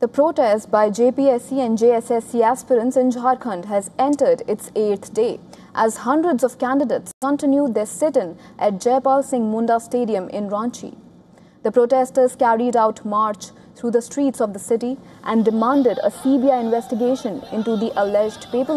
The protest by JPSC and JSSC aspirants in Jharkhand has entered its 8th day as hundreds of candidates continued their sit-in at Jaipal Singh Munda Stadium in Ranchi. The protesters carried out march through the streets of the city and demanded a CBI investigation into the alleged paper